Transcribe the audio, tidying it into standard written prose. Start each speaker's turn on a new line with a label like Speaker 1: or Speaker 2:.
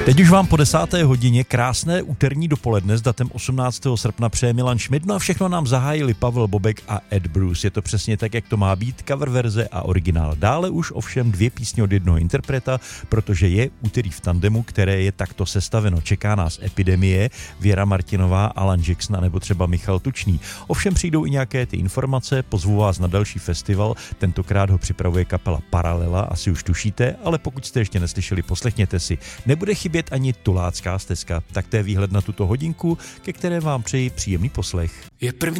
Speaker 1: Teď už vám po 10. hodině krásné úterní dopoledne s datem 18. srpna přeje Milan Šmid, no a všechno nám zahájili Pavel Bobek a Ed Bruce. Je to přesně tak, jak to má být, cover verze a originál. Dále už ovšem 2 písně od jednoho interpreta, protože je úterý v tandemu, které je takto sestaveno. Čeká nás Epidemie, Věra Martinová, Alan Jackson nebo třeba Michal Tučný. Ovšem přijdou i nějaké ty informace, pozvu vás na další festival, tentokrát ho připravuje kapela Paralela, asi už tušíte, ale pokud jste ještě neslyšeli, poslechněte si. Nebude chybět ani Tulácká stezka, tak to je výhled na tuto hodinku, ke které vám přeji příjemný poslech.
Speaker 2: Je 1.